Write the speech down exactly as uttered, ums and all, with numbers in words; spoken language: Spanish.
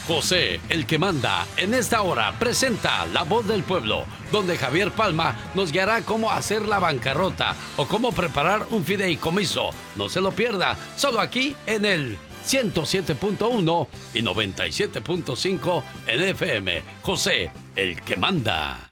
José, el que manda, en esta hora presenta La Voz del Pueblo, donde Javier Palma nos guiará cómo hacer la bancarrota o cómo preparar un fideicomiso. No se lo pierda, solo aquí en el ciento siete punto uno y noventa y siete punto cinco en F M. José, el que manda.